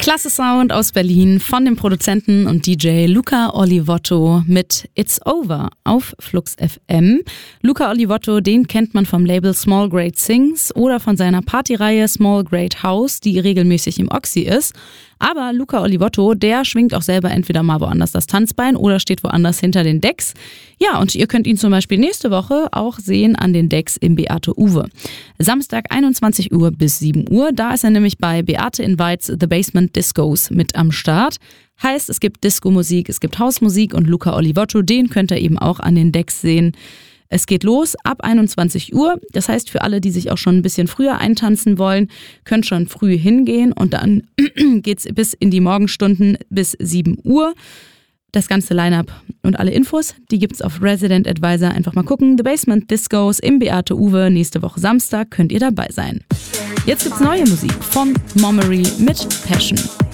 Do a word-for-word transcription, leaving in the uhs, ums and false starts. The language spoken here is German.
Klasse Sound aus Berlin von dem Produzenten und D J Luca Olivotto mit It's Over auf Flux F M. Luca Olivotto, den kennt man vom Label Small Grade Sings oder von seiner Partyreihe Small Grade House, die regelmäßig im Oxy ist. Aber Luca Olivotto, der schwingt auch selber entweder mal woanders das Tanzbein oder steht woanders hinter den Decks. Ja, und ihr könnt ihn zum Beispiel nächste Woche auch sehen an den Decks im Beate Uwe. Samstag einundzwanzig Uhr bis sieben Uhr, da ist er nämlich bei Beate Invites The Basement Discos mit am Start. Heißt, es gibt Disco-Musik, es gibt Hausmusik und Luca Olivotto, den könnt ihr eben auch an den Decks sehen. Es geht los ab einundzwanzig Uhr, das heißt für alle, die sich auch schon ein bisschen früher eintanzen wollen, könnt schon früh hingehen und dann geht's bis in die Morgenstunden bis sieben Uhr. Das ganze Line-Up und alle Infos, die gibt's auf Resident Advisor. Einfach mal gucken, The Basement Discos im Beate Uwe, nächste Woche Samstag könnt ihr dabei sein. Jetzt gibt's neue Musik von Momery mit Passion.